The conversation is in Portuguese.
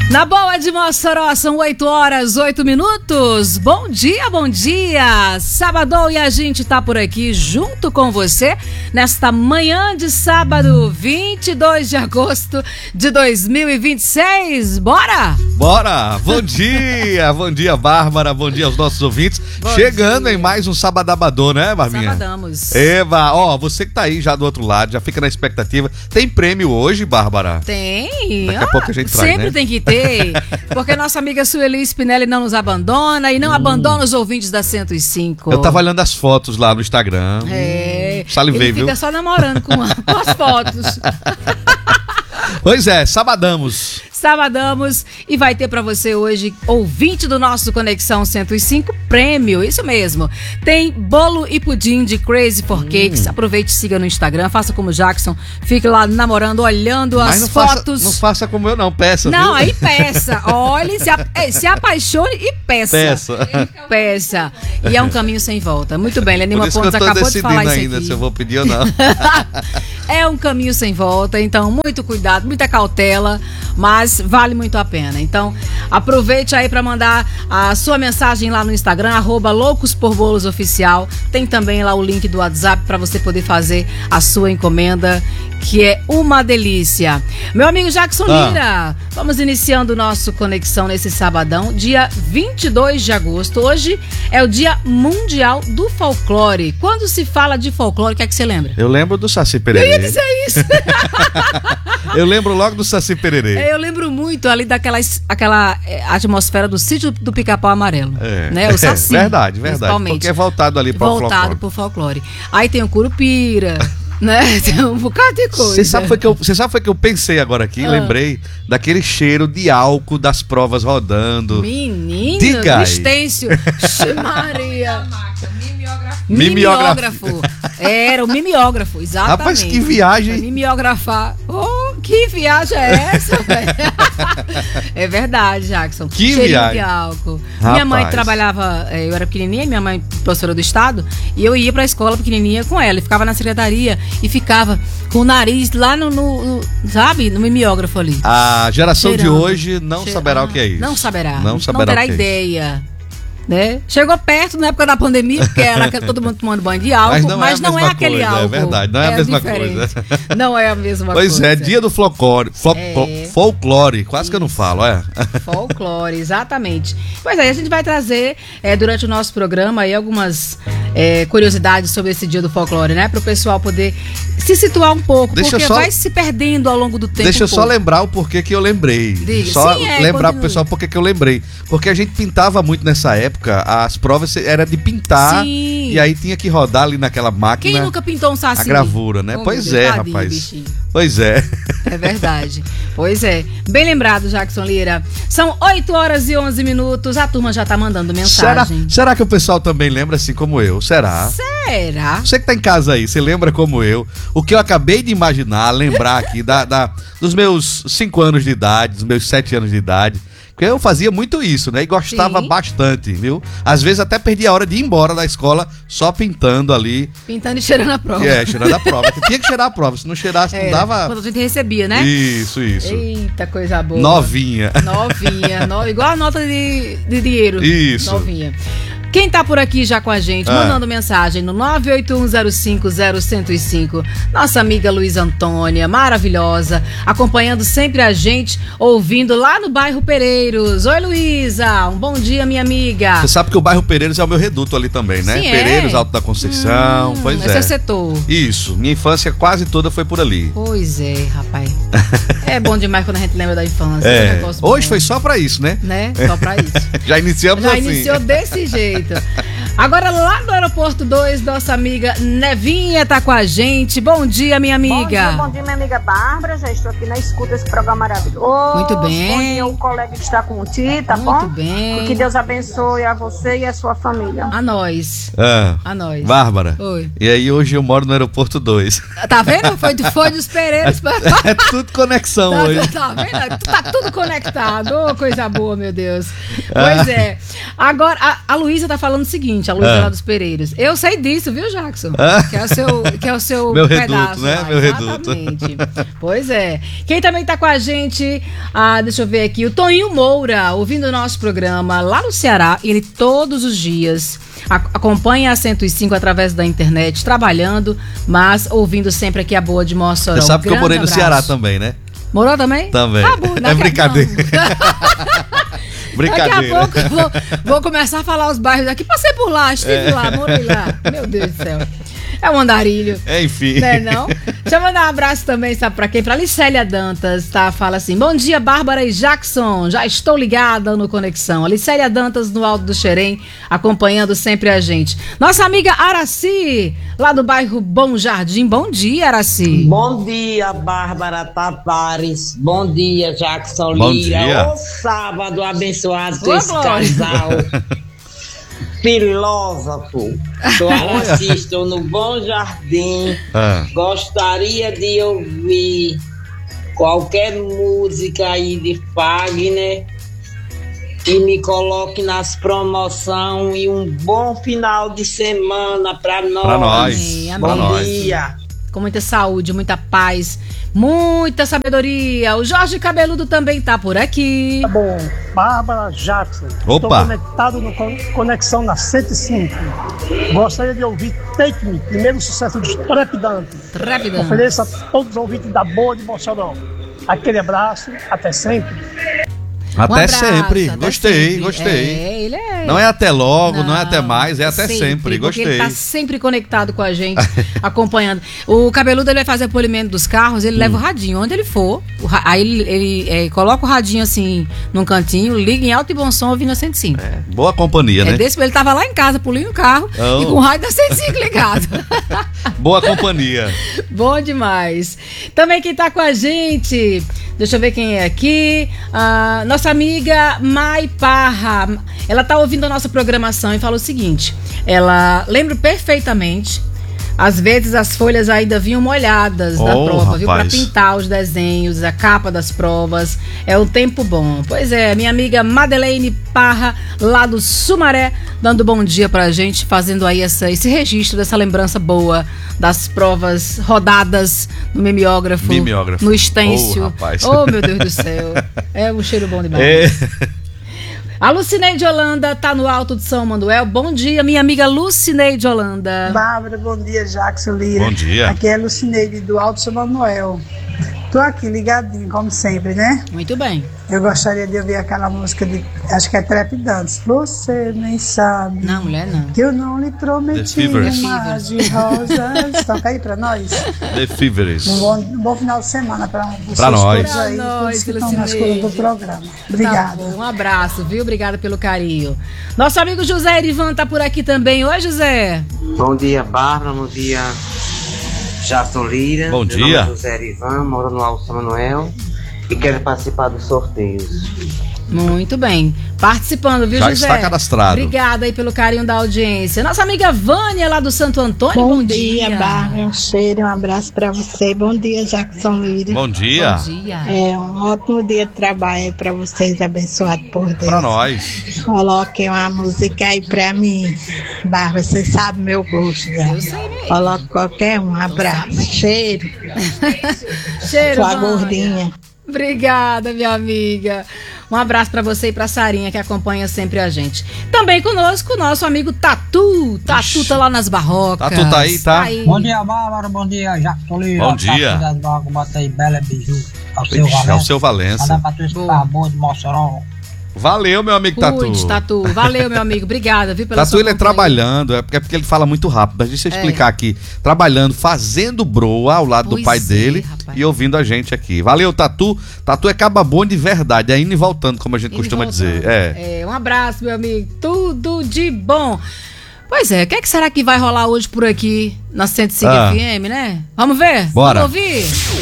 Na boa de Mossoró, são 8h08. Bom dia, bom dia! Sabadão e a gente tá por aqui junto com você nesta manhã de sábado, 22 de agosto de 2026. Bora? Bora! Bom dia, Bárbara, bom dia aos nossos ouvintes. Bom Chegando dia. Em mais um Sabadabadô, né, Barbinha? Sabadamos. Eva, você que tá aí já do outro lado, já fica na expectativa. Tem prêmio hoje, Bárbara? Tem. Daqui a pouco a gente traz, sempre né? tem que ter, porque nossa amiga Sueli Spinelli não nos abandona e não abandona os ouvintes da 105. Eu tava olhando as fotos lá no Instagram. Salivei, ele fica viu? só namorando com as fotos. Pois é, sabadamos. Sabadamos e vai ter pra você hoje, ouvinte do nosso Conexão 105, prêmio, isso mesmo. Tem bolo e pudim de Crazy for Cakes. Aproveite e siga no Instagram, faça como Jackson, fique lá namorando, olhando Mas as não fotos. Não faça como eu não, peça, Não, viu? aí peça. Olhe, se apaixone e peça. Peça. E é um caminho sem volta. Muito bem, Lenima Por isso que Pontes eu tô acabou de falar decidindo isso ainda aqui. se eu vou pedir ou não. É um caminho sem volta, então muito cuidado, muita cautela, mas vale muito a pena. Então aproveite aí para mandar a sua mensagem lá no Instagram, @loucosporbolosOficial. Tem também lá o link do WhatsApp para você poder fazer a sua encomenda, que é uma delícia. Meu amigo Jackson Lira, vamos iniciando o nosso Conexão nesse sabadão, dia 22 de agosto. Hoje é o Dia Mundial do Folclore. Quando se fala de folclore, o que é que você lembra? Eu lembro do Saci Pererê. Eu ia dizer isso. Eu lembro logo do Saci Pererê. Eu lembro muito ali aquela atmosfera do Sítio do Pica-Pau Amarelo. Né? O Saci. Verdade. Principalmente. Porque é voltado ali para o folclore. Voltado pro folclore. Aí tem o Curupira, né? Tem um bocado de coisa. Você sabe foi que eu pensei agora aqui, lembrei daquele cheiro de álcool das provas rodando. Menino, Diga aí. Estêncio, Maria. Mimeógrafo. Era o mimeógrafo, exatamente. Rapaz, que viagem. Pra mimeografar. Que viagem é essa, velho? É verdade, Jackson. Que Cheirinho viagem. de álcool. Rapaz. Minha mãe trabalhava, eu era pequenininha, minha mãe professora do estado, e eu ia pra escola pequenininha com ela, e ficava na secretaria, e ficava com o nariz lá sabe, no mimeógrafo ali. A geração Cheirando. de hoje não saberá o que é isso. Não saberá. Não saberá terá o que é ideia. Né? Chegou perto na época da pandemia, porque era todo mundo tomando banho de álcool, mas não é aquele álcool. É verdade, não é a mesma coisa. Não é a mesma coisa. Pois é, dia do folclore. Folclore, quase que eu não falo, Folclore, exatamente. Pois é, a gente vai trazer durante o nosso programa aí algumas curiosidades sobre esse dia do folclore, né? Para o pessoal poder se situar um pouco, porque vai se perdendo ao longo do tempo. Deixa eu só lembrar o porquê que eu lembrei. Diga. Só lembrar continue. pro pessoal porquê que eu lembrei. Porque a gente pintava muito nessa época, as provas era de pintar. Sim. E aí tinha que rodar ali naquela máquina. Quem nunca pintou um saci? A gravura, né? Pois é, tadinho, rapaz. Bichinho. Pois é. É verdade. Pois é. Bem lembrado, Jackson Lira. São 8h11. A turma já tá mandando mensagem. Será que o pessoal também lembra assim como eu? Será? Será? Você que tá em casa aí, você lembra como eu? O que eu acabei de imaginar, lembrar aqui dos meus 5 anos de idade, dos meus 7 anos de idade. Porque eu fazia muito isso, né? E gostava bastante, viu? Às vezes até perdia a hora de ir embora da escola só pintando ali. Pintando e cheirando a prova. Cheirando a prova. Tinha que cheirar a prova. Se não cheirasse, não dava... Quando a gente recebia, né? Isso. Eita, coisa boa. Novinha. Igual a nota de dinheiro. Isso. Novinha. Quem tá por aqui já com a gente, mandando mensagem no 981050105, nossa amiga Luiz Antônia, maravilhosa, acompanhando sempre a gente, ouvindo lá no bairro Pereiros. Oi, Luísa, um bom dia, minha amiga. Você sabe que o bairro Pereiros é o meu reduto ali também, né? Sim, Pereiros, Alto da Conceição, pois é. Esse setor. Isso, minha infância quase toda foi por ali. Pois é, rapaz. É bom demais quando a gente lembra da infância. Hoje foi só pra isso, né? Só pra isso. Já iniciamos assim. Já iniciou desse jeito. Agora lá no Aeroporto 2, nossa amiga Nevinha tá com a gente. Bom dia, minha amiga. Bom dia, minha amiga Bárbara. Já estou aqui na escuta desse programa maravilhoso. Muito bem. Bom dia, o colega que está com ti, tá bom? Muito bem. Que Deus abençoe a você e a sua família. A nós. A nós. Bárbara. Oi. E aí hoje eu moro no Aeroporto 2. Tá vendo? Foi dos Pereiros. É tudo conexão hoje. Tá vendo? Tá tudo conectado. Coisa boa, meu Deus. Pois é. Agora, a Luísa tá falando o seguinte. seguinte, a Luísa lá dos Pereiros. Eu sei disso, viu, Jackson? Que é o seu meu pedaço reduto, né? lá, Meu exatamente. reduto. Pois é. Quem também tá com a gente, deixa eu ver aqui, o Toninho Moura, ouvindo o nosso programa lá no Ceará. Ele todos os dias acompanha a 105 através da internet, trabalhando, mas ouvindo sempre aqui a Boa de Mossoró. Você sabe que eu morei no Ceará também, né? Morou também? Também. Tá bom, é brincadeira. Brincadeira. Daqui a pouco vou começar a falar os bairros aqui. Passei por lá, estive lá, morei lá. Meu Deus do céu. É um andarilho. Enfim. Né, não? Deixa eu mandar um abraço também, sabe pra quem? Pra Licélia Dantas, tá? Fala assim, bom dia, Bárbara e Jackson. Já estou ligada no Conexão. A Licélia Dantas, no Alto do Xerém, acompanhando sempre a gente. Nossa amiga Araci, lá do bairro Bom Jardim. Bom dia, Araci. Bom dia, Bárbara Tavares. Bom dia, Jackson Bom Lira. dia. Ô sábado abençoado com Ô, esse glória. casal filósofo. Sou Araci, estou no Bom Jardim. Gostaria de ouvir qualquer música aí de Fagner e me coloque nas promoções e um bom final de semana para nós. Pra nós. Amém, Pra amém. Bom nós. dia. Com muita saúde, muita paz, muita sabedoria. O Jorge Cabeludo também tá por aqui. Tá bom, Bárbara Jackson. Opa. Estou conectado no Conexão na 105. Gostaria de ouvir Take Me, primeiro sucesso de Trepidante. Trepidante. Ofereço a todos os ouvintes da Boa de Mossoró. Aquele abraço, até sempre. Até abraço, sempre. até Gostei, sempre. gostei. É, ele é. Não é até logo, não é até mais, é até sempre. Porque Gostei. ele tá sempre conectado com a gente, acompanhando. O Cabeludo, ele vai fazer polimento dos carros, ele leva o radinho onde ele for. Aí ele coloca o radinho assim num cantinho, liga em alto e bom som ouvindo a 105. Boa companhia, né? Ele tava lá em casa, pulinho o carro Oh. e com o rádio da 105 ligado. Boa companhia. Bom demais. Também quem tá com a gente, deixa eu ver quem é aqui. Nossa amiga Mai Parra. Ela tá ouvindo a nossa programação e fala o seguinte: ela lembra perfeitamente. Às vezes as folhas ainda vinham molhadas da prova, viu? Pra rapaz. pintar os desenhos, a capa das provas. É um tempo bom. Pois é, minha amiga Madeleine Parra, lá do Sumaré, dando bom dia pra gente, fazendo aí esse registro dessa lembrança boa das provas rodadas no mimeógrafo, no estêncil. rapaz. Oh, meu Deus do céu. É um cheiro bom demais. É. A Lucineide Holanda tá no Alto de São Manuel. Bom dia, minha amiga Lucineide Holanda. Bárbara, bom dia, Jackson Lira. Bom dia. Aqui é Lucineide do Alto São Manuel. Tô aqui ligadinho, como sempre, né? Muito bem. Eu gostaria de ouvir aquela música de, acho que é Trepidantes. Você nem sabe Não, mulher, não. que eu não lhe The prometi Fevers. um mar de rosas. Toca aí pra nós. The Fevers. Um bom final de semana pra vocês Pra nós. todos aí, Pra nós, todos que estão na Lucineide. escola do programa. Tá Obrigada. bom, um abraço, viu? Obrigada pelo carinho. Nosso amigo José Erivan tá por aqui também. Oi, José. Bom dia, Bárbara. Bom dia, Jackson Lira. Bom Meu dia. nome é José Erivan, moro no Alto São Manuel e quero participar dos sorteios. Muito bem. Participando, viu, Já José? está cadastrado. Obrigada aí pelo carinho da audiência. Nossa amiga Vânia, lá do Santo Antônio. Bom dia, Bárbara. Um cheiro, um abraço pra você. Bom dia, Jackson Lira. Bom dia. Bom dia. É um ótimo dia de trabalho pra vocês, abençoado por Deus. Pra nós. Coloquem uma música aí pra mim, Bárbara. Você sabe meu gosto, né? Eu sei mesmo. Coloque qualquer um. Abraço. Cheiro. Cheiro, Sua Vânia. gordinha. Obrigada, minha amiga. Um abraço pra você e pra Sarinha, que acompanha sempre a gente. Também conosco o nosso amigo Tatu. Tatu tá lá nas barrocas. Tatu tá aí, tá? Bom dia, Bárbara. Bom dia, Jackson Lira. Bom dia. Tá das barracas, bota aí, Bela Biju. Ao seu Ixi, é o Valença. seu Valença. Manda pra tu escutar a Boa de Mossoró. Valeu, meu amigo Tatu. Cuide, Tatu. Valeu, meu amigo. Obrigada, viu, pela Tatu, sua ele é companhia. trabalhando, é porque ele fala muito rápido. Deixa eu explicar aqui. Trabalhando, fazendo broa ao lado do Pois pai é, dele rapaz. e ouvindo a gente aqui. Valeu, Tatu. Tatu é caba bom de verdade, é indo e voltando, como a gente Indo costuma voltando. dizer. É. Um abraço, meu amigo. Tudo de bom. Pois é, o que, é que será que vai rolar hoje por aqui na 105 FM, né? Vamos ver? Bora. Vamos ouvir?